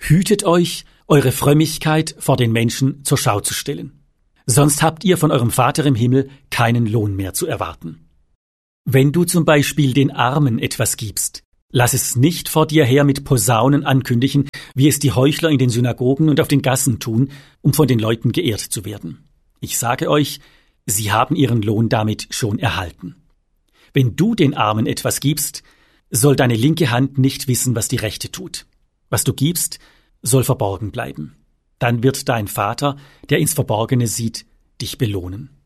Hütet euch, eure Frömmigkeit vor den Menschen zur Schau zu stellen. Sonst habt ihr von eurem Vater im Himmel keinen Lohn mehr zu erwarten. Wenn du zum Beispiel den Armen etwas gibst, lass es nicht vor dir her mit Posaunen ankündigen, wie es die Heuchler in den Synagogen und auf den Gassen tun, um von den Leuten geehrt zu werden. Ich sage euch, sie haben ihren Lohn damit schon erhalten. Wenn du den Armen etwas gibst, soll deine linke Hand nicht wissen, was die rechte tut. Was du gibst, soll verborgen bleiben. Dann wird dein Vater, der ins Verborgene sieht, dich belohnen.